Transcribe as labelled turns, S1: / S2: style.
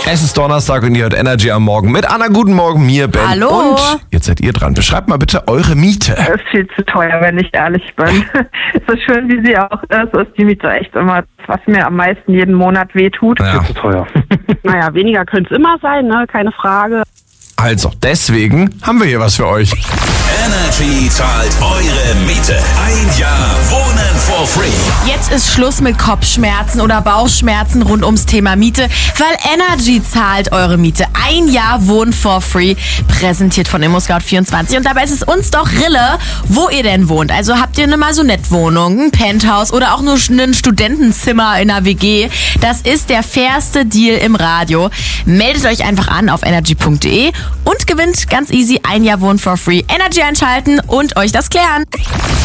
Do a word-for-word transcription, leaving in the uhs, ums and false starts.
S1: Es ist Donnerstag und ihr hört Energy am Morgen mit Anna. Guten Morgen, mir, Ben.
S2: Hallo.
S1: Und jetzt seid ihr dran. Beschreibt mal bitte eure Miete.
S3: Das ist viel zu teuer, wenn ich ehrlich bin. So schön wie sie auch ist, ist die Miete echt immer, was mir am meisten jeden Monat wehtut.
S1: Ja.
S4: Zu teuer.
S5: Naja, weniger könnte es immer sein, ne? Keine Frage.
S1: Also, deswegen haben wir hier was für euch.
S6: Energy zahlt eure Miete. Ein Jahr Wohnen for free.
S2: Jetzt ist Schluss mit Kopfschmerzen oder Bauchschmerzen rund ums Thema Miete, weil Energy zahlt eure Miete. Ein Jahr Wohnen for free, präsentiert von ImmoScout vierundzwanzig. Und dabei ist es uns doch Rille, wo ihr denn wohnt. Also habt ihr eine Maisonette-Wohnung, ein Penthouse oder auch nur ein Studentenzimmer in einer W G. Das ist der fairste Deal im Radio. Meldet euch einfach an auf energy punkt de und gewinnt ganz easy ein Jahr Wohnen for free. Energy einschalten und euch das klären.